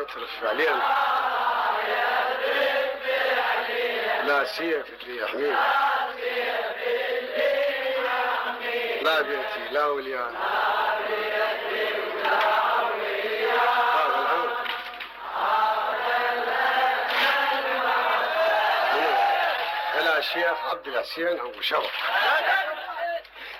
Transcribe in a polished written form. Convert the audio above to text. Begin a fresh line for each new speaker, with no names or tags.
يترف علينا، لا سيف اللي يحمينا، لا بيتي لا وليان، هذا الأمر. إلى الشيخ عبد الحسين أبو شرف.